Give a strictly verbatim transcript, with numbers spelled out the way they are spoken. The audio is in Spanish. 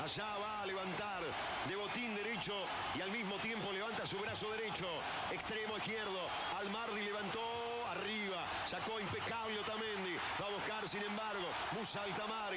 Allá va a levantar de botín derecho y al mismo tiempo levanta su brazo derecho. Extremo izquierdo. Almardi levantó arriba. Sacó impecable Otamendi. Va a buscar, sin embargo, Musa Altamari.